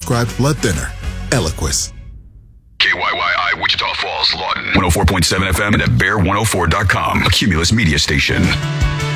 prescribed blood thinner, Eliquis. KYYI, Wichita Falls, Lawton. 104.7 FM and at bear104.com. A Cumulus media station.